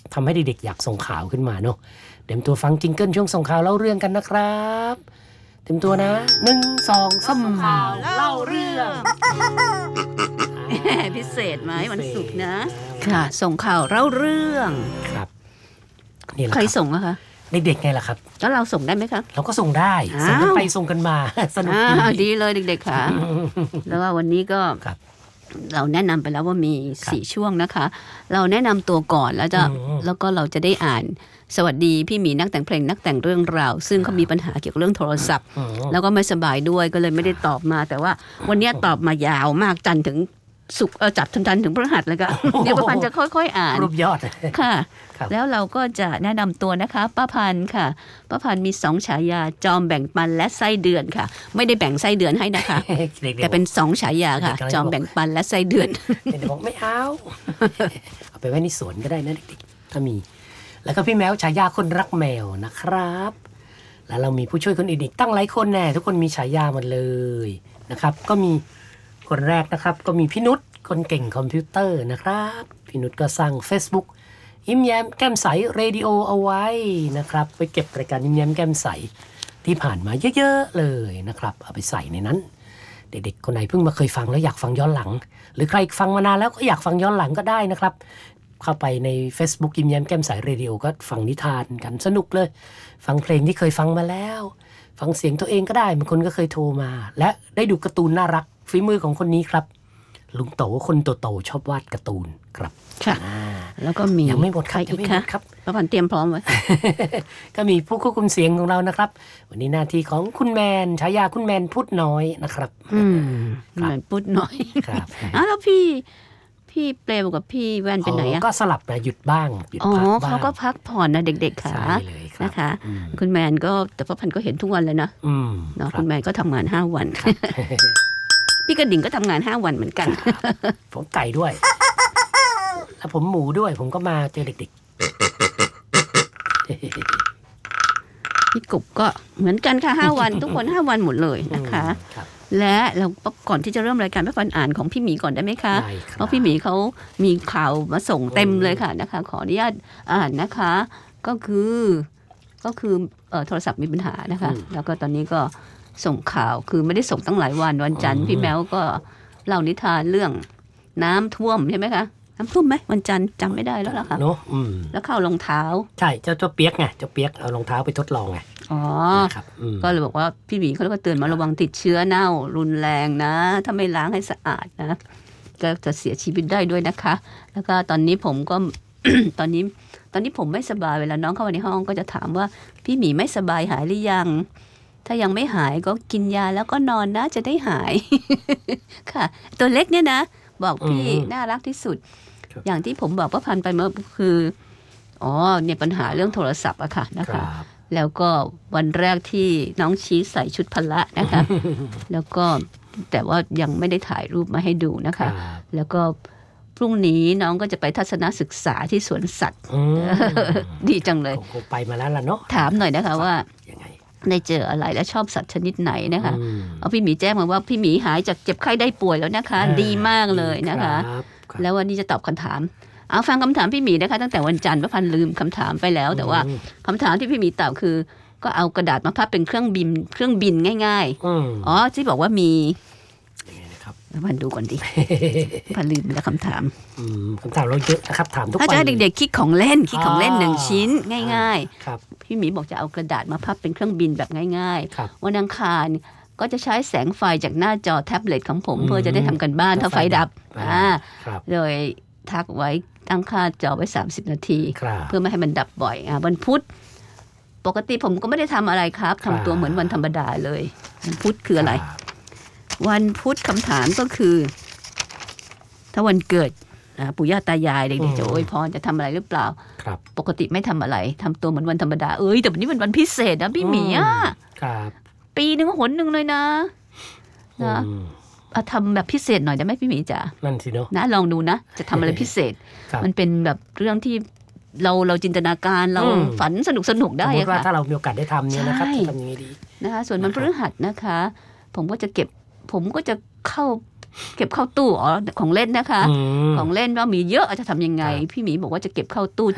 ทำให้เด็กๆอยากส่งข่าวขึ้นมาเนาะเตรียมตัวฟังจิงเกิลช่วงส่งข่าวเล่าเรื่องกันนะครับเตรียมตัวนะ1 2 3ข่าวเล่าเรื่องพิเศษไหมวันศุกร์นะค่ะส่งข่าวเล่าเรื่องครับนี่แหละใครส่งอะคะเด็กๆไงล่ะครับแล้วเราส่งได้ไหมคะเราก็ส่งได้ส่งกันไปส่งกันมาสนุกดีเลยเด็กๆค่ะแล้วว่าวันนี้ก็เราแนะนำไปแล้วว่ามี4ช่วงนะคะเราแนะนำตัวก่อนแล้วก็เราจะได้อ่านสวัสดีพี่หมีนักแต่งเพลงนักแต่งเรื่องราวซึ่งเขามีปัญหาเกี่ยวกับเรื่องโทรศัพท์แล้วก็ไม่สบายด้วยก็เลยไม่ได้ตอบมาแต่ว่าวันนี้ตอบมายาวมากจันทร์ถึงศุกร์จับจันทร์ถึงพฤหัสเลยค่ะเดี๋ยวป้าพันธ์จะค่อยๆอ่านรูปยอดค่ะแล้วเราก็จะแนะนำตัวนะคะป้าพันธ์ค่ะป้าพันธ์มี2ฉายาจอมแบ่งปันและไส้เดือนค่ะไม่ได้แบ่งไส้เดือนให้นะคะแต่เป็น2ฉายาค่ะจอมแบ่งปันและไส้เดือนเด็กๆบอกไม่เอาเอาไปไว้ในสวนก็ได้นะเด็กๆถ้ามีแล้วก็พี่แมวฉายาคนรักแมวนะครับแล้วเรามีผู้ช่วยคนอื่นอีกตั้งหลายคนแน่ทุกคนมีฉายาหมดเลยนะครับก็มีคนแรกนะครับก็มีพี่นุชคนเก่งคอมพิวเตอร์นะครับพี่นุชก็สร้าง Facebook ยิ้มแย้มแก้มใสเรดิโอเอาไว้นะครับไปเก็บรายการยิ้มแย้มแก้มใสที่ผ่านมาเยอะๆเลยนะครับเอาไปใส่ในนั้นเด็กๆคนไหนเพิ่งมาเคยฟังแล้วอยากฟังย้อนหลังหรือใครฟังมานานแล้วก็อยากฟังย้อนหลังก็ได้นะครับเข้าไปใน Facebook ยิ้มแย้มแก้มใสเรดิโอก็ฟังนิทานกันสนุกเลยฟังเพลงที่เคยฟังมาแล้วฟังเสียงตัวเองก็ได้บางคนก็เคยโทรมาและได้ดูการ์ตูนน่ารักฝีมือของคนนี้ครับลุงโตคนโตๆชอบวาดการ์ตูนครับค่ะแล้วก็มียังไม่หมดครับอีกครับป้าพันธ์เตรียมพร้อมไว้ก็มีผู้ควบคุมเสียงของเรานะครับวันนี้หน้าที่ของคุณแมนฉายาคุณแมนพูดน้อยนะครับแมนพูดน้อยครับแล้วพี่เปลวกับพี่แว่นเป็นไหนอ่ะก็สลับนะหยุดบ้างหยุดพักบ้างเขาก็พักผ่อนนะเด็กๆค่ะนะคะคุณแมนก็แต่ป้าพันธ์ก็เห็นทุกวันเลยนะเนาะคุณแมนก็ทำงาน5 วันพี่กระดิ่งก็ทำงาน5 วันเหมือนกันผมไก่ด้วยแล้วผมหมูด้วยผมก็มาเจอเด็กๆพี่กบก็เหมือนกันค่ะ5 วันทุกคน5 วันหมดเลยนะคะและเราก่อนที่จะเริ่มรายการป้าพันธ์อ่านของพี่หมีก่อนได้ไหมคะเพราะพี่หมีเขามีข่าวมาส่งเต็มเลยค่ะนะคะขออนุญาตอ่านนะคะก็คือโทรศัพท์มีปัญหานะคะแล้วก็ตอนนี้ก็ส่งข่าวคือไม่ได้ส่งตั้งหลายวันจันทร์พี่แมวก็เล่านิทานเรื่องน้ำท่วมใช่ไหมคะน้ำท่วมไหมวันจันทร์จำไม่ได้แล้วล่ะค่ะแล้วเข้ารองเท้าใช่เจ้าเปียกไงเจ้าเปียกเอารองเท้าไปทดลองไงก็เลยบอกว่าพี่หมีเขาก็เตือนมาระวังติดเชื้อเน่ารุนแรงนะถ้าไม่ล้างให้สะอาดนะก็จะเสียชีวิตได้ด้วยนะคะแล้วก็ตอนนี้ผมก็ ตอนนี้ผมไม่สบายเวลาน้องเข้ามาในห้องก็จะถามว่าพี่หมีไม่สบายหายหรือยังถ้ายังไม่หายก็กินยาแล้วก็นอนนะจะได้หาย ค่ะตัวเล็กเนี่ยนะบอกพี่น่ารักที่สุดอย่างที่ผมบอกป้าพันธ์ไปเมื่อคือเนี่ยปัญหาเรื่องโทรศัพท์อะค่ะนะคะแล้วก็วันแรกที่น้องชี้ใส่ชุดพละนะคะ แล้วก็แต่ว่ายังไม่ได้ถ่ายรูปมาให้ดูนะคะแล้วก็พรุ่งนี้น้องก็จะไปทัศนศึกษาที่สวนสัตว์ดีจังเลยไปมาแล้วล่ะเนาะถามหน่อยนะคะว่าได้เจออะไรและชอบสัตว์ชนิดไหนนะคะเอาพี่หมีแจ้งมาว่าพี่หมีหายจากเจ็บไข้ได้ป่วยแล้วนะคะดีมากเลยนะคะแล้ววันนี้จะตอบคำถามเอาฟังคำถามพี่หมีนะคะตั้งแต่วันจันทร์ป้าพันธ์ลืมคำถามไปแล้วแต่ว่าคำถามที่พี่หมีตอบคือก็เอากระดาษมาพับเป็นเครื่องบินง่ายๆที่บอกว่ามีพันดูก่อนดิพันลืมแล้วคำถามเราเยอะนะครับถามทุกวันถ้าจะให้เด็กๆคิดของเล่น1 ชิ้นง่ายๆพี่หมีบอกจะเอากระดาษมาพับเป็นเครื่องบินแบบง่ายๆวันอังคารก็จะใช้แสงไฟจากหน้าจอแท็บเล็ตของผมเพื่อจะได้ทำกันบ้านถ้าไฟดับเลยทักไว้ตั้งค่าจอไว้30 นาทีเพื่อไม่ให้มันดับบ่อยวันพุธปกติผมก็ไม่ได้ทำอะไรครับทำตัวเหมือนวันธรรมดาเลยวันพุธคืออะไรวันพุธคำถามก็คือถ้าวันเกิดปู่ย่าตายายเด็กๆจะอวยพรจะทำอะไรหรือเปล่าปกติไม่ทำอะไรทำตัวเหมือนวันธรรมดาแต่วันนี้เป็นวันพิเศษนะพี่หมีปีนึงหนนึงเลยนะทำแบบพิเศษหน่อยได้ไหมพี่หมีจ๋านั่นสิเนาะนะลองดูนะจะทำอะไรพิเศษมันเป็นแบบเรื่องที่เราจินตนาการเราฝันสนุกได้ค่ะว่าถ้าเรามีโอกาสได้ทำเนี่ยนะครับจะทำยังไงดีนะคะส่วนมันพฤหัสนะคะผมก็จะเก็บเข้าตู้ของเล่นนะคะของเล่นว่ามีเยอะจะทำยังไงพี่หมีบอกว่าจะเก็บเข้าตู้